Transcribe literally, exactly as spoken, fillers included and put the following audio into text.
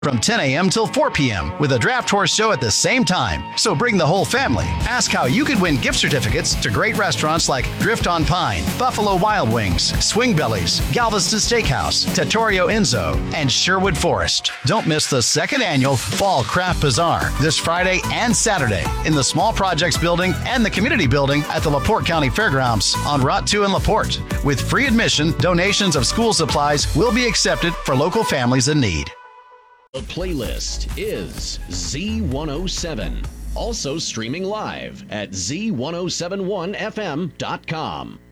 from ten a.m. till four p.m. with a draft horse show at the same time. So bring the whole family. Ask how you could win gift certificates to great restaurants like Drift on Pine, Buffalo Wild Wings, Swing Bellies, Galveston Steakhouse, Trattoria Enzo, and Sherwood Forest. Don't miss the second annual Fall Craft Bazaar this Friday and Saturday in the Small Projects Building and the Community Building at the LaPorte County Fairgrounds on Route two in LaPorte. With free admission, donations of school supplies will be accepted for local families in need. The playlist is Z one oh seven. Also streaming live at Z ten seventy-one F M dot com.